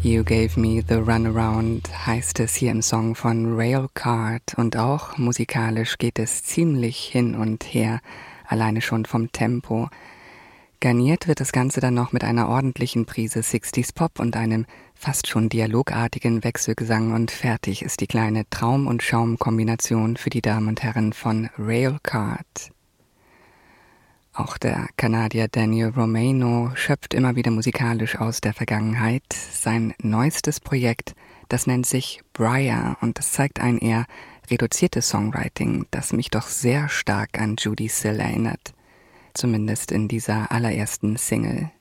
You Gave Me the Runaround heißt es hier im Song von Railcard und auch musikalisch geht es ziemlich hin und her, alleine schon vom Tempo. Garniert wird das Ganze dann noch mit einer ordentlichen Prise 60s Pop und einem fast schon dialogartigen Wechselgesang und fertig ist die kleine Traum- und Schaum-Kombination für die Damen und Herren von Railcard. Auch der Kanadier Daniel Romano schöpft immer wieder musikalisch aus der Vergangenheit. Sein neuestes Projekt, das nennt sich Briar und das zeigt ein eher reduziertes Songwriting, das mich doch sehr stark an Judee Sill erinnert. Zumindest in dieser allerersten Single.